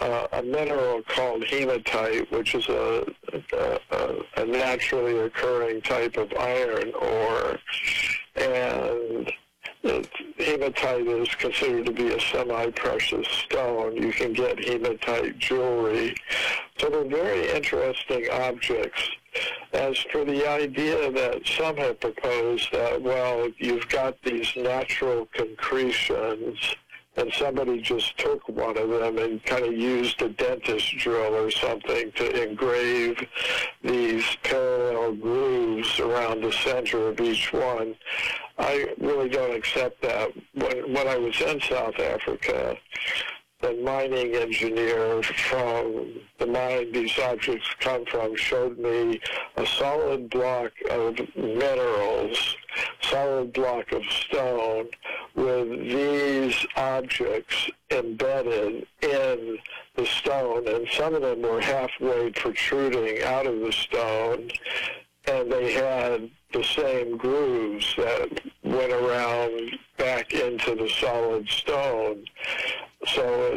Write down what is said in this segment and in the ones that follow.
a mineral called hematite, which is a naturally occurring type of iron ore, and hematite is considered to be a semi-precious stone. You can get hematite jewelry. So they're very interesting objects. As for the idea that some have proposed that, well, you've got these natural concretions, and somebody just took one of them and kind of used a dentist drill or something to engrave these parallel grooves around the center of each one. I really don't accept that. When I was in South Africa, the mining engineer from the mine these objects come from showed me a solid block of minerals, solid block of stone, with these objects embedded in the stone, and some of them were halfway protruding out of the stone, and they had the same grooves that went around back into the solid stone. So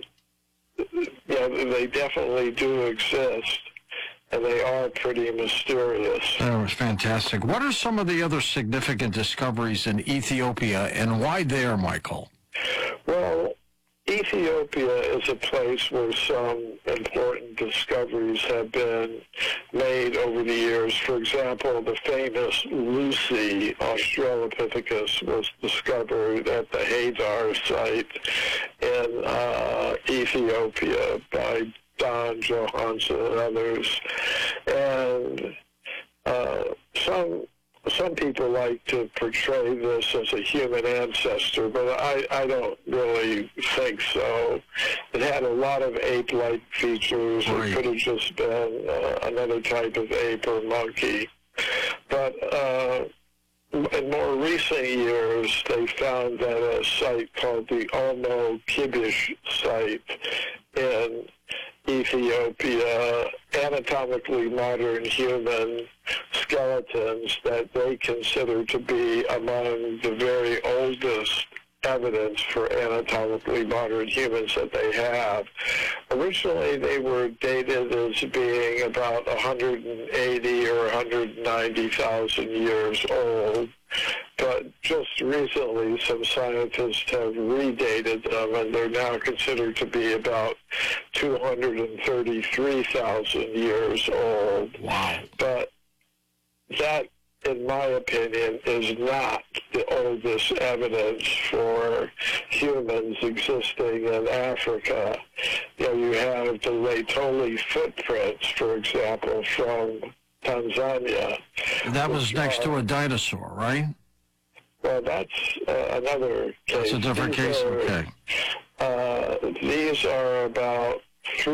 they definitely do exist, and they are pretty mysterious. That was fantastic. What are some of the other significant discoveries in Ethiopia, and why there, Michael? Well, Ethiopia is a place where some important discoveries have been made over the years. For example, the famous Lucy Australopithecus was discovered at the Hadar site in Ethiopia by Don Johansson and others. And some people like to portray this as a human ancestor, but I don't really think so. It had a lot of ape-like features. Right. It could have just been another type of ape or monkey. But in more recent years, they found that a site called the Omo Kibish site in Ethiopia, anatomically modern human skeletons that they consider to be among the very oldest evidence for anatomically modern humans that they have. Originally, they were dated as being about 180 or 190,000 years old, but just recently some scientists have redated them, and they're now considered to be about 233,000 years old. Wow. But that, in my opinion, is not the oldest evidence for humans existing in Africa. You have the Laetoli footprints, for example, from Tanzania. That was next to a dinosaur, right? Well, that's another case. That's a different case? Okay. These are about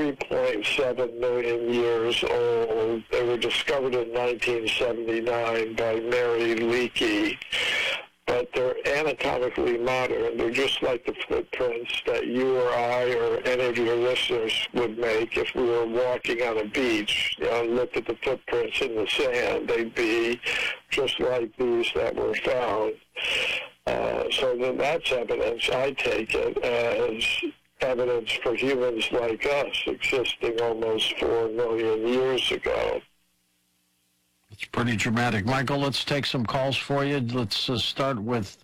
3.7 million years old. They were discovered in 1979 by Mary Leakey, but they're anatomically modern. They're just like the footprints that you or I or any of your listeners would make if we were walking on a beach. Looked at the footprints in the sand. They'd be just like these that were found. So then that's evidence. I take it as evidence for humans like us existing almost 4 million years ago. It's pretty dramatic. Michael, let's take some calls for you. Let's start with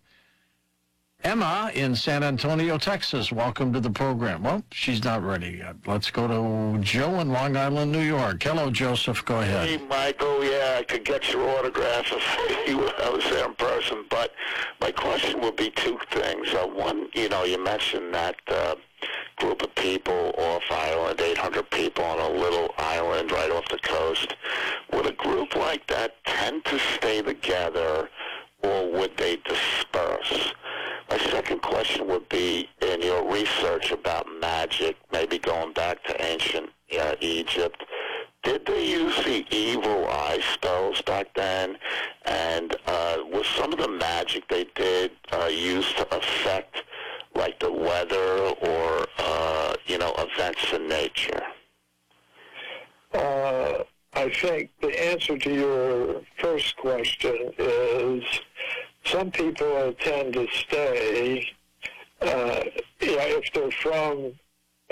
Emma in San Antonio, Texas. Welcome to the program. Well, she's not ready yet. Let's go to Joe in Long Island, New York. Hello, Joseph. Go ahead. Hey, Michael. Yeah, I could get your autograph if I was there in person. But my question would be two things. One, you mentioned that group of people off island, 800 people on a little island right off the coast. Would a group like that tend to stay together, or would they disperse? My second question would be, in your research about magic, maybe going back to ancient Egypt, did they use the evil eye spells back then? And was some of the magic they did used to affect like the weather or, events in nature? I think the answer to your first question is some people tend to stay, if they're from